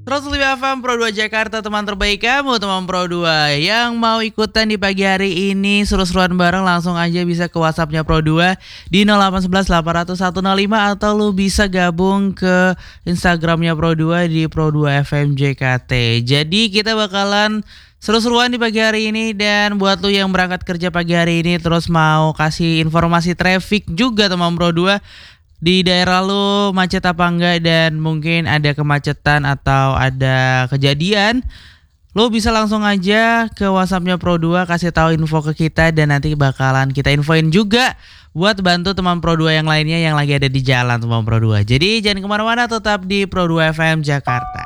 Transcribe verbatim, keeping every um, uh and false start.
seratus lima F M Pro dua Jakarta, teman terbaik kamu, teman Pro dua. Yang mau ikutan di pagi hari ini seru-seruan bareng, langsung aja bisa ke WhatsAppnya Pro dua di nol delapan satu satu delapan nol nol satu nol lima, atau lu bisa gabung ke Instagramnya Pro dua di Pro dua F M J K T. Jadi kita bakalan seru-seruan di pagi hari ini, dan buat lu yang berangkat kerja pagi hari ini terus mau kasih informasi traffic juga teman Pro dua, di daerah lu macet apa enggak dan mungkin ada kemacetan atau ada kejadian, lu bisa langsung aja ke WhatsAppnya Pro dua, kasih tahu info ke kita, dan nanti bakalan kita infoin juga buat bantu teman Pro dua yang lainnya yang lagi ada di jalan teman Pro dua. Jadi jangan kemana-mana, tetap di Pro dua F M Jakarta.